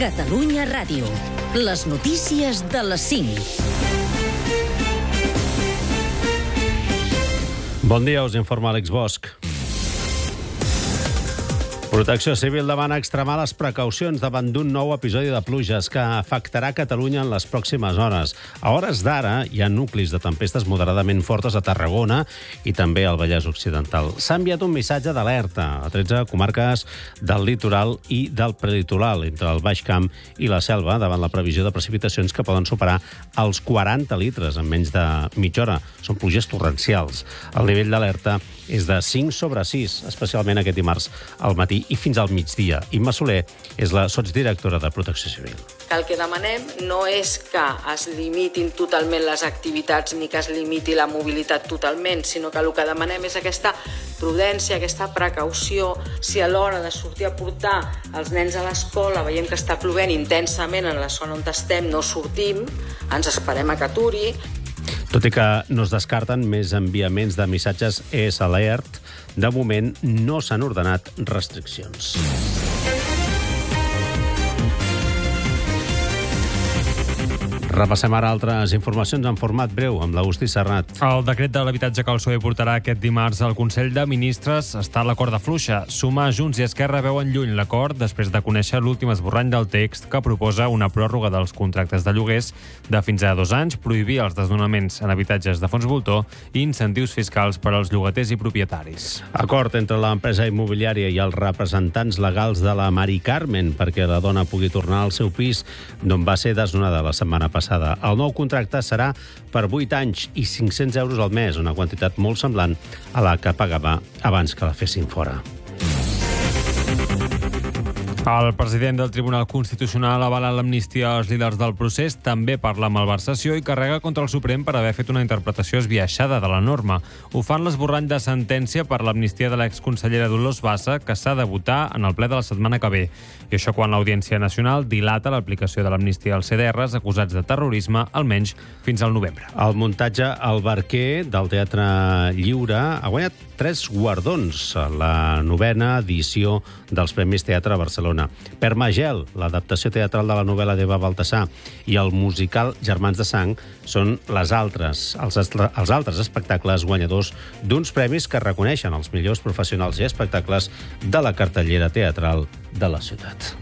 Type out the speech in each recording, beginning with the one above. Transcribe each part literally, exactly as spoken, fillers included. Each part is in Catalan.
Catalunya Ràdio. Les notícies de les cinc. Bon dia, us informa Àlex Bosch. Protecció Civil demana extremar les precaucions davant d'un nou episodi de pluges que afectarà Catalunya en les pròximes hores. A hores d'ara hi ha nuclis de tempestes moderadament fortes a Tarragona i també al Vallès Occidental. S'ha enviat un missatge d'alerta a tretze comarques del litoral i del prelitoral, entre el Baix Camp i la Selva, davant la previsió de precipitacions que poden superar els quaranta litres en menys de mitja hora. Són pluges torrencials. El nivell d'alerta és de cinc sobre sis, especialment aquest dimarts al matí i fins al migdia. Imma Soler és la sotsdirectora de Protecció Civil. El que demanem no és que es limitin totalment les activitats ni que es limiti la mobilitat totalment, sinó que el que demanem és aquesta prudència, aquesta precaució. Si a l'hora de sortir a portar els nens a l'escola veiem que està plovent intensament en la zona on estem, no sortim, ens esperem a que aturi. Tot i que no es descarten més enviaments de missatges E S Alert, de moment no s'han ordenat restriccions. Repassem ara altres informacions en format breu amb l'Agustí Serrat. El decret de l'habitatge que el P S O E portarà aquest dimarts al Consell de Ministres està a la corda fluixa. Sumar, Junts i Esquerra veuen lluny l'acord després de conèixer l'últim esborrany del text que proposa una pròrroga dels contractes de lloguers de fins a dos anys, prohibir els desnonaments en habitatges de fons voltor i incentius fiscals per als llogaters i propietaris. Acord entre l'empresa immobiliària i els representants legals de la Mari Carmen perquè la dona pugui tornar al seu pis d'on va ser desnonada la setmana passada. El nou contracte serà per vuit anys i cinc-cents euros al mes, una quantitat molt semblant a la que pagava abans que la fessin fora. El president del Tribunal Constitucional ha avalat l'amnistia als líders del procés, també parla amb el Barça i carrega contra el Suprem per haver fet una interpretació esbiaixada de la norma. Ho fan l'esborrany de sentència per l'amnistia de l'exconsellera Dolors Bassa, que s'ha de votar en el ple de la setmana que ve. I això quan l'Audiència Nacional dilata l'aplicació de l'amnistia als C D Rs acusats de terrorisme, almenys fins al novembre. El muntatge El Barquer del Teatre Lliure ha guanyat tres guardons a la novena edició dels Premis Teatre a Barcelona. Per Magel, l'adaptació teatral de la novel·la d'Eva Baltasar, i el musical Germans de Sang són les altres, els, els altres espectacles guanyadors d'uns premis que reconeixen els millors professionals i espectacles de la cartellera teatral de la ciutat.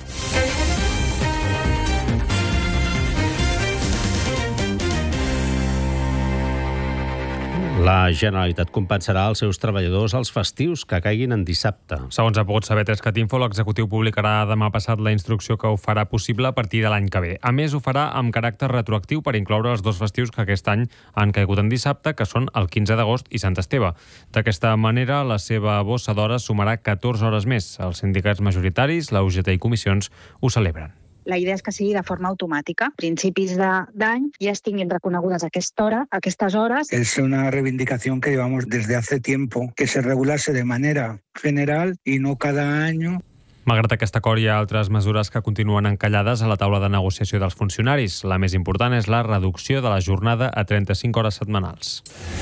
La Generalitat compensarà als seus treballadors els festius que caiguin en dissabte. Segons ha pogut saber Trescatinfo, l'executiu publicarà demà passat la instrucció que ho farà possible a partir de l'any que ve. A més, ho farà amb caràcter retroactiu per incloure els dos festius que aquest any han caigut en dissabte, que són el quinze d'agost i Sant Esteve. D'aquesta manera, la seva bossa d'hores sumarà catorze hores més. Els sindicats majoritaris, la U G T i comissions, ho celebren. La idea és que sigui de forma automàtica. A principis d'any ja es tinguin reconegudes aquesta hora, aquestes hores. Es una reivindicación que llevamos desde hace tiempo, que se regulase de manera general y no cada año. Malgrat aquest acord, hi ha altres mesures que continuen encallades a la taula de negociació dels funcionaris. La més important és la reducció de la jornada a trenta-cinc hores setmanals.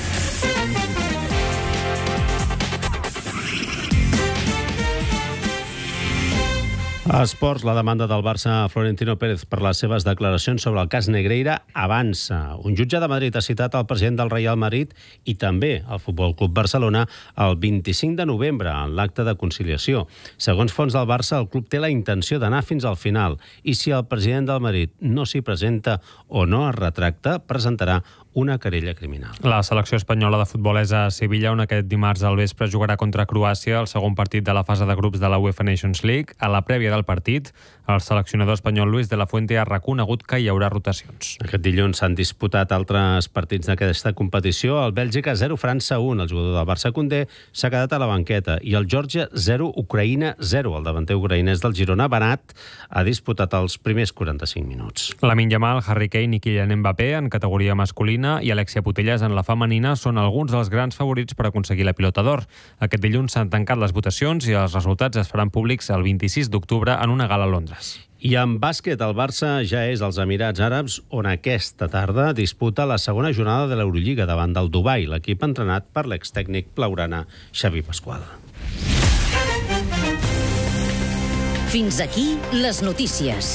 A esports, la demanda del Barça a Florentino Pérez per les seves declaracions sobre el cas Negreira avança. Un jutge de Madrid ha citat el president del Real Madrid i també el Futbol Club Barcelona el vint-i-cinc de novembre en l'acte de conciliació. Segons fonts del Barça, el club té la intenció d'anar fins al final i si el president del Madrid no s'hi presenta o no es retracta, presentarà una querella criminal. La selecció espanyola de futbol és a Sevilla, on aquest dimarts al vespre jugarà contra Croàcia el segon partit de la fase de grups de la UEFA Nations League. A la prèvia del partit, el seleccionador espanyol Luis de la Fuente ha reconegut que hi haurà rotacions. Aquest dilluns s'han disputat altres partits d'aquesta competició. El Bèlgica zero, França un. El jugador del Barça, Koundé, s'ha quedat a la banqueta. I el Geòrgia zero, Ucraïna zero. El davanter ucraïnès del Girona, Banat, ha disputat els primers quaranta-cinc minuts. Lamine Yamal, Harry Kane i Kylian Mbappé en categoria masculina i Alexia Putellas en la femenina són alguns dels grans favorits per aconseguir la Pilota d'Or. Aquest dilluns s'han tancat les votacions i els resultats es faran públics el vint-i-sis d'octubre en una gala a Londres. I en bàsquet, el Barça ja és als Emirats Àrabs, on aquesta tarda disputa la segona jornada de l'Eurolliga davant del Dubai, l'equip entrenat per l'extècnic blaugrana Xavi Pasqual. Fins aquí les notícies.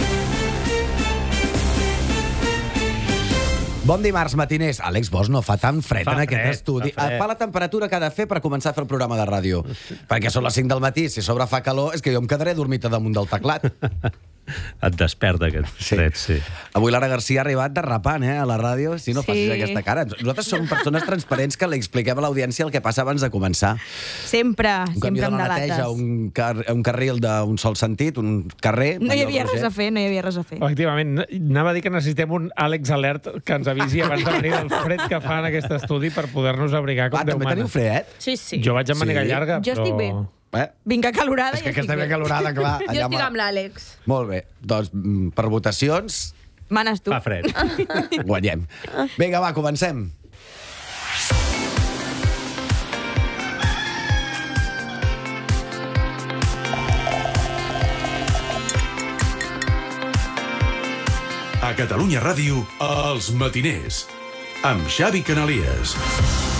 Bon dimarts, matiners. Àlex Bosch, no fa tan fred Fa en aquest fred, estudi. fa fred. Fa la temperatura que ha de fer per començar a fer el programa de ràdio. Perquè són les cinc del matí. Si a sobre fa calor, és que jo em quedaré dormit a damunt del teclat. Et desperta aquest fred, sí. Avui Lara Garcia ha arribat derrapant, eh, a la ràdio. Si no Sí. facis aquesta cara. Nosaltres som persones transparents que li expliquem a l'audiència el que passa abans de començar. Sempre, Un canvi sempre de em la neteja, delates. un, car un carril d'un sol sentit, un carrer... No hi Manuel havia res Roger. a fer, no hi havia res a fer. Efectivament, anava a dir que necessitem un Àlex Alert que ens avisi abans de venir del fred que fa en aquest estudi per poder-nos abrigar com Ah, Déu també mana. teniu fred? Sí, sí. Jo vaig amb màniga Sí. llarga, Jo estic bé. Eh? Vinc acalorada És que i estic aquesta bé. ben calorada, clar. Jo allà estic ma- amb l'Àlex. Molt bé. Doncs, mm, per votacions, Manes tu. Fa fred. guanyem. Vinga, va, comencem. A Catalunya Ràdio, Els Matiners, amb Xavi Canalies.